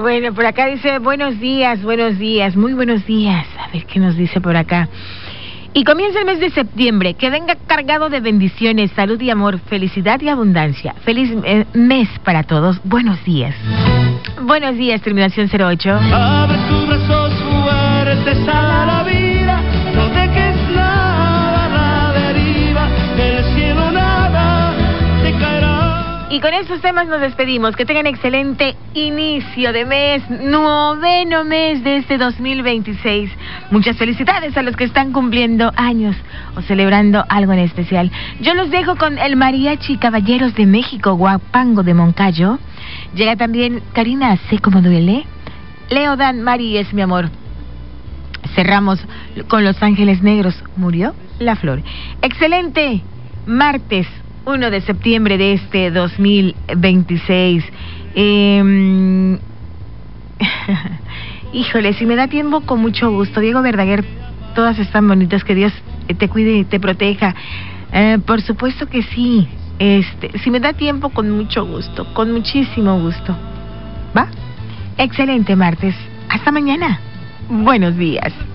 Bueno, por acá dice buenos días, muy buenos días. A ver qué nos dice por acá. Y comienza el mes de septiembre, que venga cargado de bendiciones, salud y amor, felicidad y abundancia. Feliz mes para todos. Buenos días. Buenos días, terminación 08. Abre tus brazos fuertes a la vida, no dejes nada a la deriva, del cielo nada te caerá. Y con estos temas nos despedimos. Que tengan excelente inicio de mes, 9º mes de este 2026. Muchas felicidades a los que están cumpliendo años o celebrando algo en especial. Yo los dejo con el Mariachi Caballeros de México, Guapango de Moncayo. Llega también Karina, sé cómo duele. Leo Dan, Mari es mi amor. Cerramos con Los Ángeles Negros, murió la flor. Excelente martes 1 de septiembre de este 2026. Híjole, si me da tiempo, con mucho gusto. Diego Verdaguer, todas están bonitas, que Dios te cuide y te proteja. Por supuesto que sí. Si me da tiempo, con mucho gusto, con muchísimo gusto. ¿Va? Excelente martes. Hasta mañana. Buenos días.